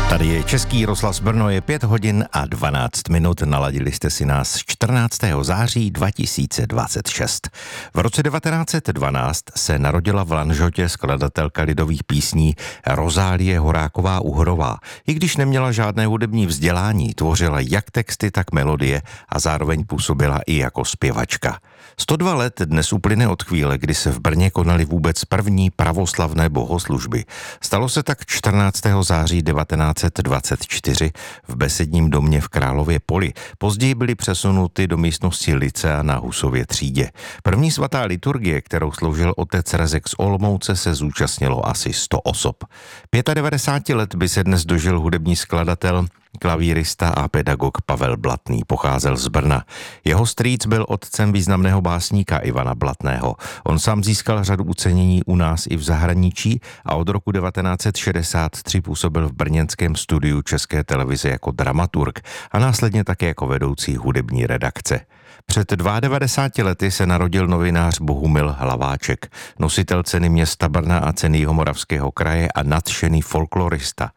Tady je Český rozhlas Brno, je 5 hodin a 12 minut. Naladili jste si nás 14. září 2026. V roce 1912 se narodila v Lanžhotě skladatelka lidových písní Rozálie Horáková-Uhorová. I když neměla žádné hudební vzdělání, tvořila jak texty, tak melodie a zároveň působila i jako zpěvačka. 102 let dnes uplyne od chvíle, kdy se v Brně konaly vůbec první pravoslavné bohoslužby. Stalo se tak 14. září 1924 v Besedním domě v Králově Poli. Později byly přesunuty do místnosti Lycea na Husově třídě. První svatá liturgie, kterou sloužil otec Rezek z Olomouce, se zúčastnilo asi 100 osob. 95 let by se dnes dožil hudební skladatel, klavírista a pedagog Pavel Blatný, pocházel z Brna. Jeho strýc byl otcem významného básníka Ivana Blatného. On sám získal řadu ocenění u nás i v zahraničí a od roku 1963 působil v brněnském studiu České televize jako dramaturg a následně také jako vedoucí hudební redakce. Před 92 lety se narodil novinář Bohumil Hlaváček, nositel ceny města Brna a ceny Jihomoravského kraje a nadšený folklorista.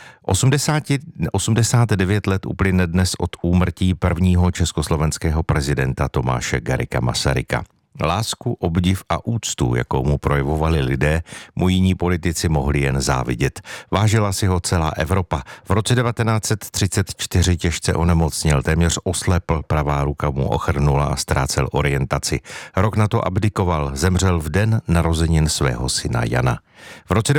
89 let uplyne dnes od úmrtí prvního československého prezidenta Tomáše Garrigua Masaryka. Lásku, obdiv a úctu, jakou mu projevovali lidé, mu jiní politici mohli jen závidět. Vážila si ho celá Evropa. V roce 1934 těžce onemocněl, téměř oslepl, pravá ruka mu ochrnula a ztrácel orientaci. Rok na to abdikoval, zemřel v den narozenin svého syna Jana. V roce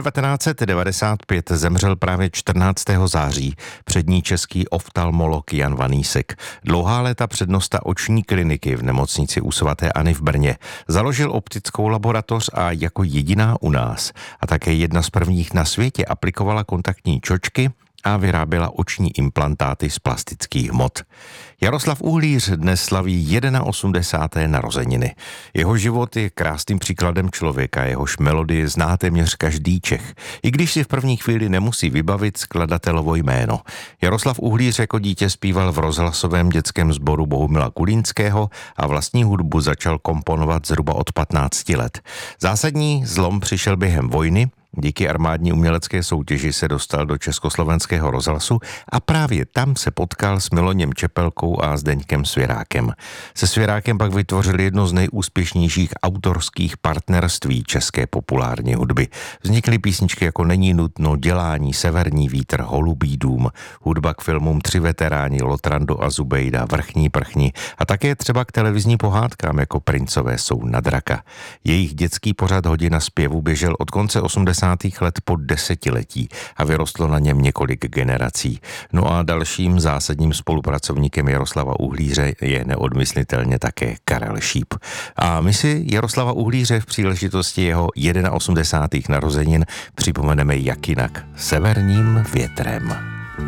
1995 zemřel právě 14. září přední český oftalmolog Jan Vanísek. Dlouhá léta přednosta oční kliniky v nemocnici u svaté Anny v Brně. Založil optickou laboratoř a jako jediná u nás a také jedna z prvních na světě aplikovala kontaktní čočky a vyráběla oční implantáty z plastických hmot. Jaroslav Uhlíř dnes slaví 81. narozeniny. Jeho život je krásným příkladem člověka, jehož melodie zná téměř každý Čech, i když si v první chvíli nemusí vybavit skladatelovo jméno. Jaroslav Uhlíř jako dítě zpíval v rozhlasovém dětském sboru Bohumila Kulínského a vlastní hudbu začal komponovat zhruba od 15 let. Zásadní zlom přišel během vojny. Díky armádní umělecké soutěži se dostal do Československého rozhlasu a právě tam se potkal s Miloněm Čepelkou a Zdeňkem Svěrákem. Se Svěrákem pak vytvořili jedno z nejúspěšnějších autorských partnerství české populární hudby. Vznikly písničky jako Není nutno, Dělání, Severní vítr, Holubý dům, hudba k filmům Tři veteráni, Lotrando a Zubejda, Vrchní prchni a také třeba k televizní pohádkám jako Princové jsou na draka. Jejich dětský pořad Hodina zpěvu běžel od konce 80. let po desetiletí a vyrostlo na něm několik generací. No a dalším zásadním spolupracovníkem Jaroslava Uhlíře je neodmyslitelně také Karel Šíp. A my si Jaroslava Uhlíře v příležitosti jeho 81. narozenin připomeneme jak jinak severním větrem.